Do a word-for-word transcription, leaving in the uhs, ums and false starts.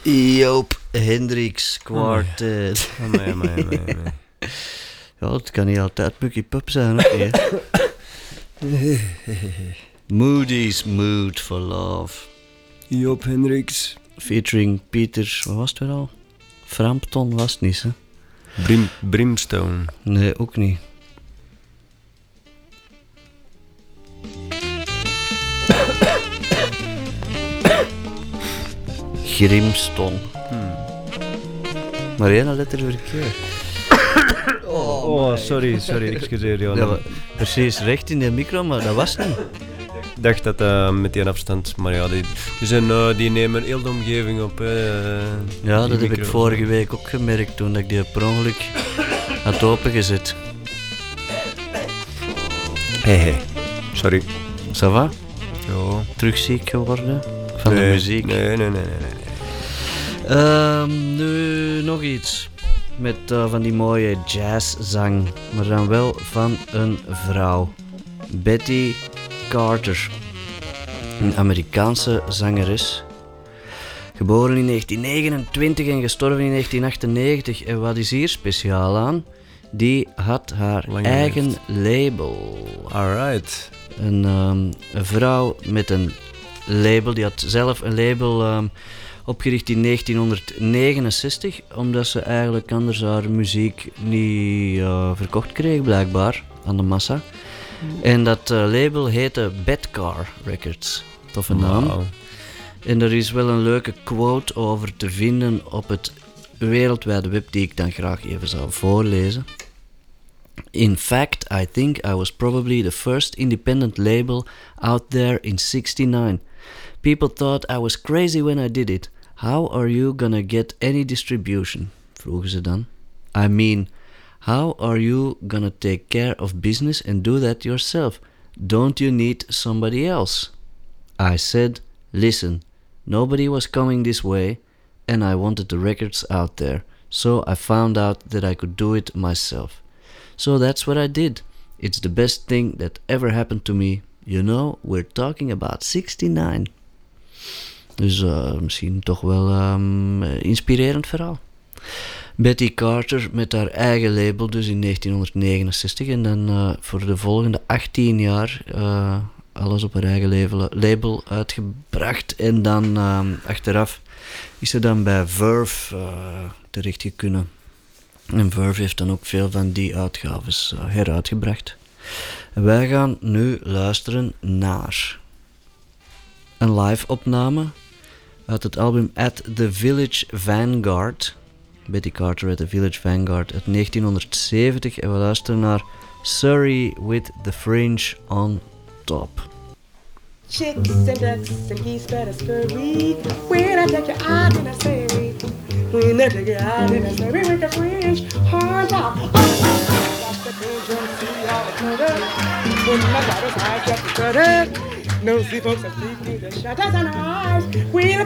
Joop Hendricks Quartet. Amai, amai, amai, amai. Ja, het kan niet altijd Mucky Pup zijn, hè? Moody's Mood for Love. Joop Hendricks. Featuring Peter, wat was het weer al? Frampton was het niet, hè? Brim, Brimstone. Nee, ook niet. Grimston. Hmm. Maar één letter verkeerd. Oh, oh sorry, sorry, excuseer Johan. Ja, precies recht in de micro, maar dat was niet. Ik dacht dat uh, met die afstand, maar ja, die, die, zijn, uh, die nemen heel de omgeving op. Uh, ja, dat heb micro. ik vorige week ook gemerkt toen ik die per ongeluk had opengezet. Hé, hey, hey. Sorry. Ça va? Ja. Terugziek geworden van nee, de muziek? Nee, nee, nee, nee. nee. Uh, nu nog iets. Met uh, van die mooie jazzzang, maar dan wel van een vrouw. Betty Carter. Een Amerikaanse zangeres. Geboren in negentien negenentwintig en gestorven in negentien achtennegentig. En wat is hier speciaal aan? Die had haar Lange eigen heeft. label. Alright. Een, um, een vrouw met een label, die had zelf een label um, opgericht in negentienhonderdnegenenzestig, omdat ze eigenlijk anders haar muziek niet uh, verkocht kreeg, blijkbaar, aan de massa. En dat uh, label heette Bedcar Records. Toffe naam. Wow. En er is wel een leuke quote over te vinden op het wereldwijde web die ik dan graag even zou voorlezen. In fact, I think I was probably the first independent label out there in sixty-nine. People thought I was crazy when I did it. How are you gonna get any distribution? Vroegen ze dan. I mean, how are you gonna take care of business and do that yourself? Don't you need somebody else? I said, listen, nobody was coming this way and I wanted the records out there. So I found out that I could do it myself. So that's what I did. It's the best thing that ever happened to me. You know, we're talking about sixty-nine. Dus uh, misschien toch wel um, inspirerend verhaal. Betty Carter met haar eigen label, dus in negentienhonderdnegenenzestig. En dan uh, voor de volgende achttien jaar uh, alles op haar eigen label, label uitgebracht. En dan uh, achteraf is ze dan bij Verve uh, terechtgekomen. En Verve heeft dan ook veel van die uitgaves uh, heruitgebracht. En wij gaan nu luisteren naar een live opname uit het album At the Village Vanguard. Betty Carter at the Village Vanguard uit negentienhonderdzeventig. En we luisteren naar Surrey with the Fringe on Top. Chicks and ducks and geese better scurry. When I take you out in a say, when I take you out in a say, with the fringe hard rock. That's the danger, see all the clutter. When my daughter's eyes get the gutter. No see folks asleep with the shutters on her eyes. When